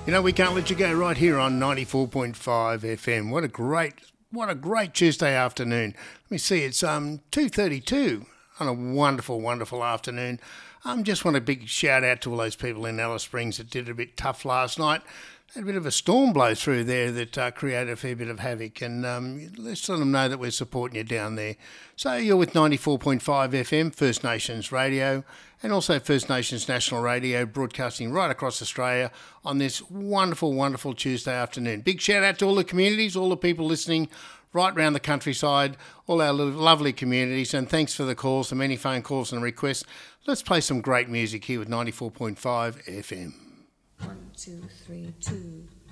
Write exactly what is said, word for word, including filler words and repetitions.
You know, we can't let you go right here on ninety-four point five F M. What a great, what a great Tuesday afternoon. Let me see, it's um two thirty-two on a wonderful, wonderful afternoon. Um, just want a big shout out to all those people in Alice Springs that did it a bit tough last night. Had a bit of a storm blow through there that uh, created a fair bit of havoc, and um, let's let them know that we're supporting you down there. So you're with ninety-four point five F M, First Nations Radio, and also First Nations National Radio, broadcasting right across Australia on this wonderful, wonderful Tuesday afternoon. Big shout out to all the communities, all the people listening right around the countryside, all our lovely communities, and thanks for the calls, the many phone calls and requests. Let's play some great music here with ninety-four point five F M. One, two, three, two.